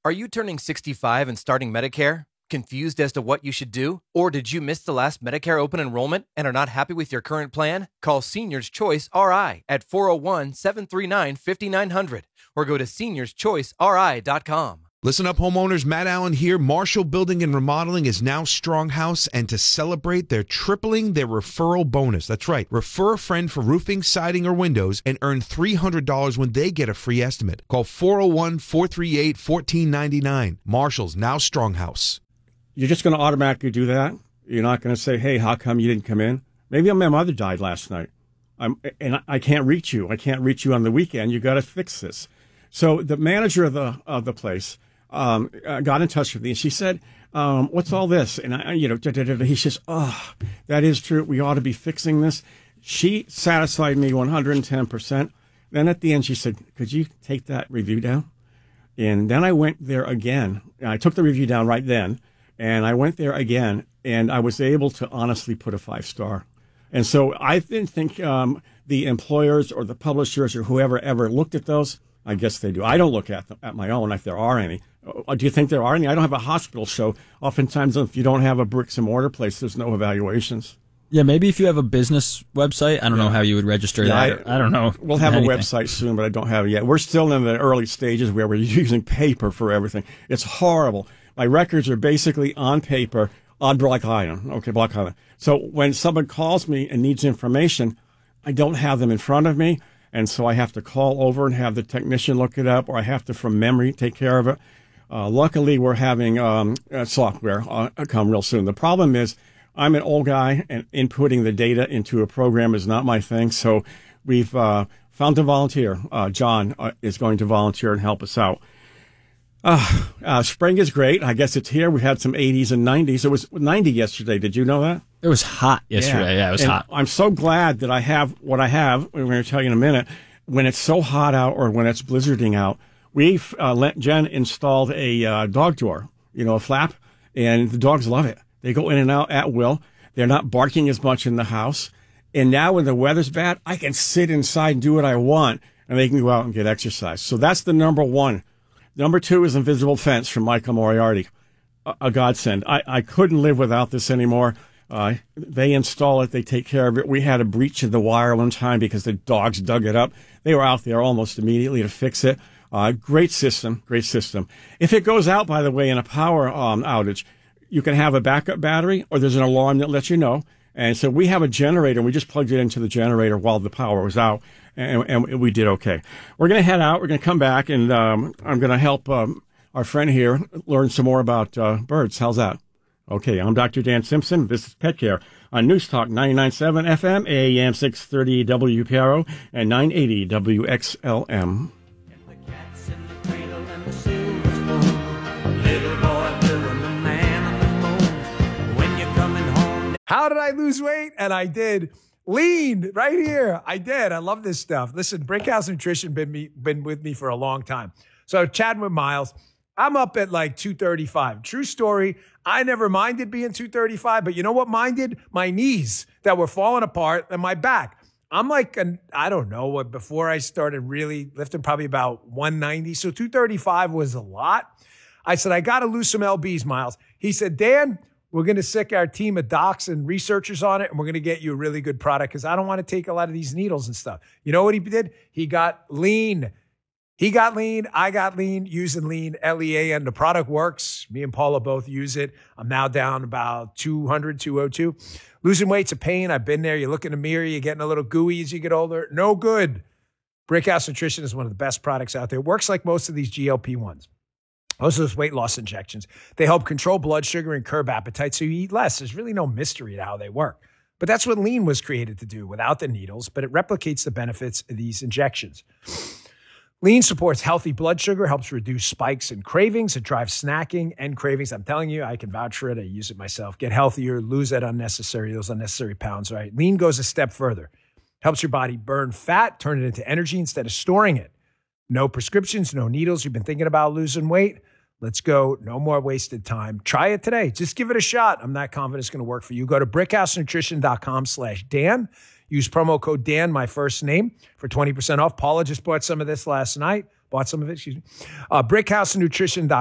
Are you turning 65 and starting Medicare? Confused as to what you should do? Or did you miss the last Medicare open enrollment and are not happy with your current plan? Call Seniors Choice RI at 401-739-5900 or go to seniorschoiceri.com. Listen up, homeowners. Matt Allen here. Marshall Building and Remodeling is now Stronghouse, and to celebrate, they're tripling their referral bonus. That's right. Refer a friend for roofing, siding, or windows and earn $300 when they get a free estimate. Call 401-438-1499. Marshall's now Stronghouse. You're just going to automatically do that? You're not going to say, hey, how come you didn't come in? Maybe my mother died last night, and I can't reach you. I can't reach you on the weekend. You got to fix this. So the manager of the place got in touch with me, and she said, what's all this? And he says, oh, that is true. We ought to be fixing this. She satisfied me 110%. Then at the end, she said, could you take that review down? And then I went there again. I took the review down right then, and I went there again, and I was able to honestly put a 5-star. And so I didn't think the employers or the publishers or whoever ever looked at those. I guess they do. I don't look at them at my own if there are any. Do you think there are any? I don't have a hospital, so oftentimes if you don't have a bricks and mortar place, there's no evaluations. Yeah, maybe if you have a business website, I don't know how you would register that. I don't know. We'll have a website soon, but I don't have it yet. We're still in the early stages where we're using paper for everything. It's horrible. My records are basically on paper on Block Island. Okay, Block Island. So when someone calls me and needs information, I don't have them in front of me. And so I have to call over and have the technician look it up, or I have to, from memory, take care of it. Luckily, we're having software come real soon. The problem is I'm an old guy, and inputting the data into a program is not my thing. So we've found a volunteer. John is going to volunteer and help us out. Spring is great. I guess it's here. We had some 80s and 90s. It was 90 yesterday. Did you know that? It was hot yesterday. Yeah, it was hot. I'm so glad that I have what I have. We're going to tell you in a minute. When it's so hot out or when it's blizzarding out, Jen installed a dog door, a flap, and the dogs love it. They go in and out at will. They're not barking as much in the house. And now when the weather's bad, I can sit inside and do what I want, and they can go out and get exercise. So that's the number one. Number two is Invisible Fence from Michael Moriarty. A godsend. I couldn't live without this anymore. They install it. They take care of it. We had a breach of the wire one time because the dogs dug it up. They were out there almost immediately to fix it. Great system. If it goes out, by the way, in a power outage, you can have a backup battery or there's an alarm that lets you know. And so we have a generator. We just plugged it into the generator while the power was out, and we did okay. We're going to head out. We're going to come back, and I'm going to help our friend here learn some more about birds. How's that? Okay, I'm Dr. Dan Simpson. This is Pet Care on News Talk 99.7 FM, AM 630 WPRO, and 980 WXLM. How did I lose weight? And I did. Lean right here. I did. I love this stuff. Listen, Brickhouse Nutrition been with me for a long time. So chatting with Miles, I'm up at like 235. True story. I never minded being 235, but you know what minded? My knees that were falling apart and my back. I'm like, I don't know, before I started really lifting, probably about 190. So 235 was a lot. I said, I got to lose some LBs, Miles. He said, Dan, we're going to sick our team of docs and researchers on it, and we're going to get you a really good product because I don't want to take a lot of these needles and stuff. You know what he did? He got lean. I got lean, using lean, LEAN. The product works. Me and Paula both use it. I'm now down about 200, 202. Losing weight's a pain. I've been there. You look in the mirror, you're getting a little gooey as you get older. No good. Brickhouse Nutrition is one of the best products out there. It works like most of these GLP-1s. Most of those weight loss injections. They help control blood sugar and curb appetite so you eat less. There's really no mystery to how they work. But that's what lean was created to do without the needles, but it replicates the benefits of these injections. Lean supports healthy blood sugar, helps reduce spikes and cravings. It drives snacking and cravings. I'm telling you, I can vouch for it. I use it myself. Get healthier, lose those unnecessary pounds, right? Lean goes a step further. Helps your body burn fat, turn it into energy instead of storing it. No prescriptions, no needles. You've been thinking about losing weight? Let's go. No more wasted time. Try it today. Just give it a shot. I'm not confident it's going to work for you. Go to brickhousenutrition.com/Dan. Use promo code Dan, my first name, for 20% off. Paula just bought some of this last night. Brickhousenutrition.com.